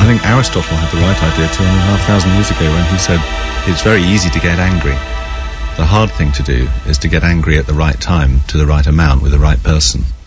I think Aristotle had the right idea 2,500 years ago when he said it's very easy to get angry. The hard thing to do is to get angry at the right time, to the right amount, with the right person.